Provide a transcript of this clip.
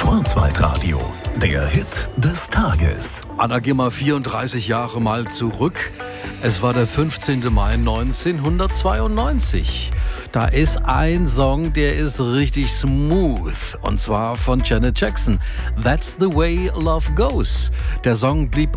Schwarzwaldradio, der Hit des Tages. Anna, geh mal 34 Jahre mal zurück. Es war der 15. Mai 1992. Da ist ein Song, der ist richtig smooth. Und zwar von Janet Jackson. That's the way love goes. Der Song blieb